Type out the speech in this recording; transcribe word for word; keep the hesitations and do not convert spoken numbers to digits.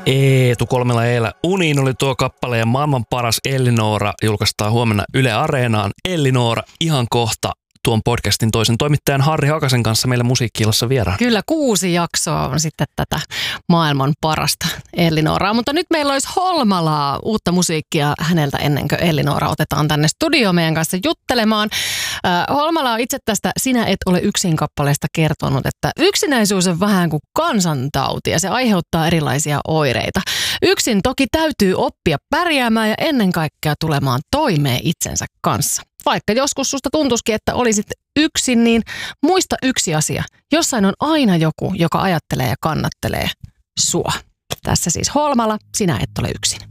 Eetu kolmella eellä. Uniin oli tuo kappale ja maailman paras Ellinora julkaistaan huomenna Yle Areenaan. Ellinora ihan kohta tuon podcastin toisen toimittajan Harri Hakasen kanssa meillä Musiikki-illassa vieraan. Kyllä kuusi jaksoa on sitten tätä maailman parasta Ellinoraa, mutta nyt meillä olisi Holmalaa uutta musiikkia häneltä ennen kuin Ellinora otetaan tänne studioon meidän kanssa juttelemaan. Äh, Holmala on itse tästä Sinä et ole yksin kappaleesta kertonut, että yksinäisyys on vähän kuin kansantauti ja se aiheuttaa erilaisia oireita. Yksin toki täytyy oppia pärjäämään ja ennen kaikkea tulemaan toimeen itsensä kanssa. Vaikka joskus susta tuntuisikin, että olisit yksin, niin muista yksi asia. Jossain on aina joku, joka ajattelee ja kannattelee sua. Tässä siis Holmala, Sinä et ole yksin.